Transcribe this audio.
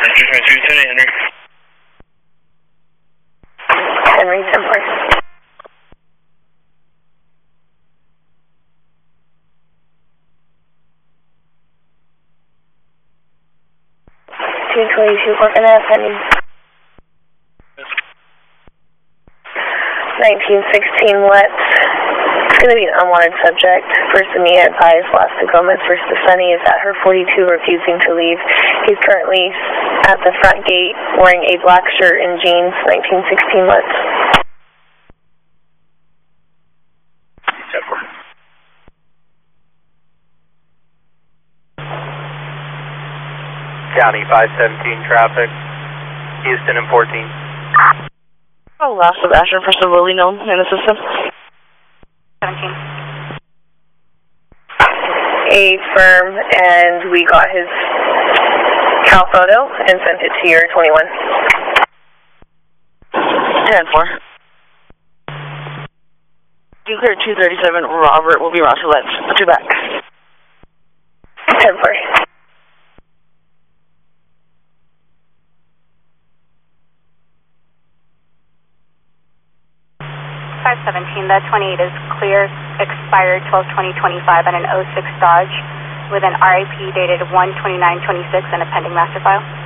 Henry. Henry 10-4. Working at Henry. 1916 Let's. It's going to be an unwanted subject. First Mia advised Las Gomez versus Sunny is at her 42 refusing to leave. He's currently at the front gate wearing a black shirt and jeans. 1916 Let's. County 517 traffic, Houston and 14. Oh, last Sebastian for Willie known in the system. 17. Affirm, and we got his Cal photo and sent it to your 21. 10-4. You clear 237, Robert will be Roger, let's put you back. 10-4. 517, that 28 is clear, expired 12/20/25 on an 06 Dodge with an RIP dated 1/29/26 and a pending master file.